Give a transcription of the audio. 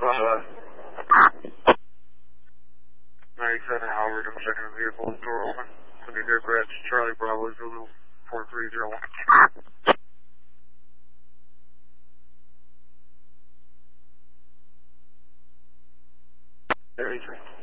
97 Howard, I'm checking the vehicle, door open. Under near garage, Charlie Bravo, Zulu 4301. There, 83.